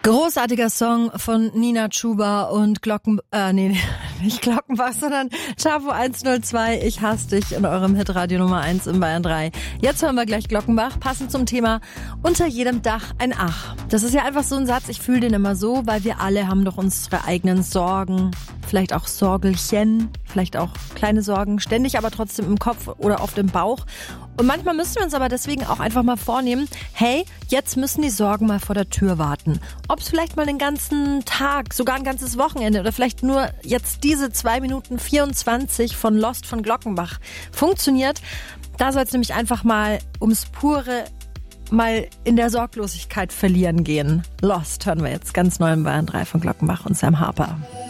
Großartiger Song von Nina Chuba und nicht Glockenbach, sondern Chavo 102, Ich hasse dich in eurem Hitradio Nummer 1 in Bayern 3. Jetzt hören wir gleich Glockenbach, passend zum Thema Unter jedem Dach ein Ach. Das ist ja einfach so ein Satz, ich fühle den immer so, weil wir alle haben doch unsere eigenen Sorgen, vielleicht auch Sorgelchen, vielleicht auch kleine Sorgen, ständig aber trotzdem im Kopf oder oft im Bauch. Und manchmal müssen wir uns aber deswegen auch einfach mal vornehmen, hey, jetzt müssen die Sorgen mal vor der Tür warten. Ob es vielleicht mal den ganzen Tag, sogar ein ganzes Wochenende oder vielleicht nur jetzt diese 2 Minuten 24 von Lost von Glockenbach funktioniert. Da soll es nämlich einfach mal ums pure mal in der Sorglosigkeit verlieren gehen. Lost hören wir jetzt ganz neu in Bayern 3 von Glockenbach und Sam Harper.